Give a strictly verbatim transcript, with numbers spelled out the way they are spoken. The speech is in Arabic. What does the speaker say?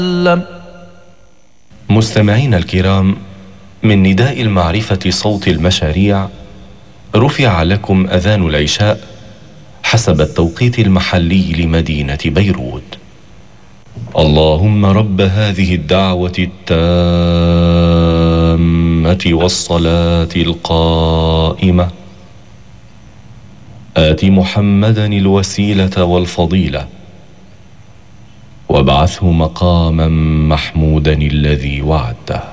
مستمعين الكرام، من نداء المعرفة صوت المشاريع رفع لكم أذان العشاء حسب التوقيت المحلي لمدينة بيروت. اللهم رب هذه الدعوة التامة والصلاة القائمة آت محمدا الوسيلة والفضيلة وابعثه مقاما محمودا الذي وعدته.